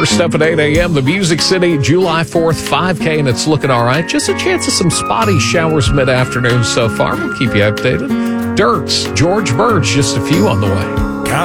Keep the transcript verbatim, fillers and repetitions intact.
First up at eight a.m., the Music City July fourth five K, and it's looking all right. Just a chance of some spotty showers mid-afternoon so far. We'll keep you updated. Dirks, George Birch, just a few on the way.